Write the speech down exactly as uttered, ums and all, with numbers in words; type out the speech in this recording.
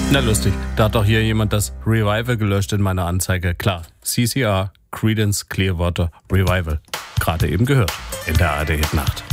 Na lustig, da hat doch hier jemand das Revival gelöscht in meiner Anzeige. Klar, C C R, Creedence Clearwater Revival. Gerade eben gehört in der A R D Hitnacht.